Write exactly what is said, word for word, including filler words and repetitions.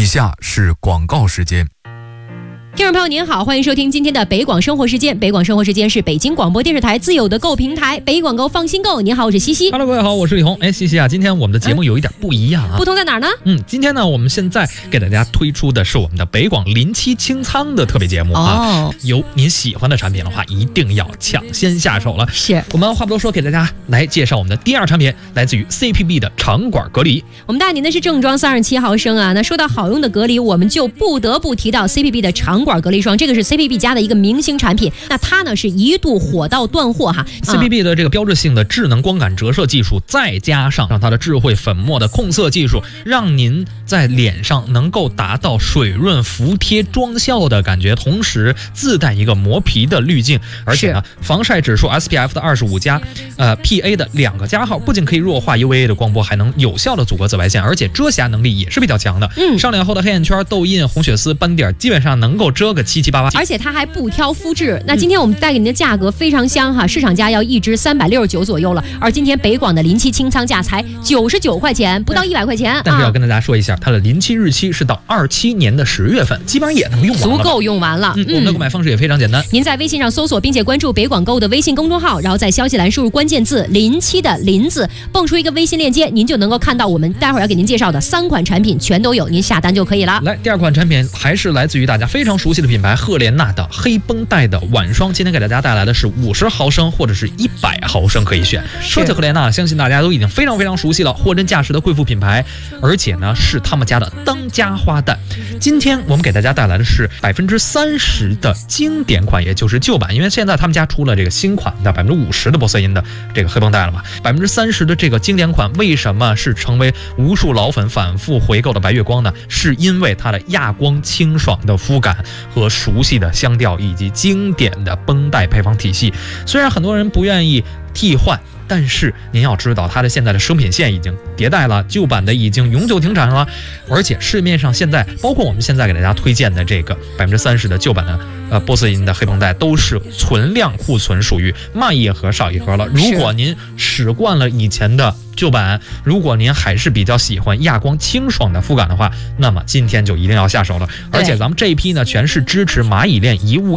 下是广告时间。 听众朋友您好，欢迎收听今天的北广生活时间。北广生活时间是北京广播电视台自有的购平台，北广购放心购。您好，我是西西。 Hello， 各位好，我是李红。哎，西西啊，今天我们的节目有一点不一样啊。 不同在哪儿呢？ 嗯，今天呢，我们现在给大家推出的是我们的北广临期清仓的特别节目啊。 哦， 有您喜欢的产品的话，一定要抢先下手了。 是我们话不多说，给大家来介绍我们的第二产品，来自于 C P B 的肠管隔离。 我们带您的是正装三十七毫升啊。那说到好用的隔离，我们就不得不提到 C P B 的肠管隔离霜，这个是 C P B 家的一个明星产品。那它呢是一度火到断货哈。 C P B 的这个标志性的智能光感折射技术，再加上让它的智慧粉末的控色技术，让您在脸上能够达到水润服帖妆效的感觉，同时自带一个磨皮的滤镜，而且呢防晒指数 S P F 的二十五加，呃 P A 的两个加号，不仅可以弱化 U V A 的光波，还能有效的阻隔紫外线，而且遮瑕能力也是比较强的。 嗯， 上脸后的黑眼圈、痘印、红血丝、斑点，基本上能够遮个七七八八。 而且它还不挑肤质。那今天我们带给您的价格非常香哈，市场价要一支三百六十九左右了，而今天北广的临期清仓价才九十九块钱，不到一百块钱。 但是要跟大家说一下，它的临期日期是到二七年的十月份，基本上也能用完了， 足够用完了。 嗯，我们的购买方式也非常简单， 您在微信上搜索并且关注北广购的微信公众号，然后在消息栏输入关键字临期的临字，蹦出一个微信链接，您就能够看到我们待会儿要给您介绍的三款产品全都有，您下单就可以了。 来，第二款产品还是来自于大家非常熟悉的品牌赫莲娜的黑绷带的晚霜，今天给大家带来的是五十毫升或者是一百毫升可以选。说起赫莲娜，相信大家都已经非常非常熟悉了，货真价实的贵妇品牌，而且呢是他们家的当家花旦。今天我们给大家带来的是百分之三十的经典款，也就是旧版，因为现在他们家出了这个新款的百分之五十的玻色因的这个黑绷带了嘛，百分之三十的这个经典款，为什么是成为无数老粉反复回购的白月光呢？是因为它的亚光清爽的肤感和熟悉的香调，以及经典的绷带配方体系。虽然很多人不愿意替换，但是您要知道，它的现在的生品线已经迭代了，旧版的已经永久停产了，而且市面上现在包括我们现在给大家推荐的这个百分之三十的旧版的呃玻色因的黑绷带，都是存量库存，属于慢一盒少一盒了。如果您使惯了以前的旧版，如果您还是比较喜欢亚光清爽的肤感的话，那么今天就一定要下手了。而且咱们这一批呢，全是支持蚂蚁链一物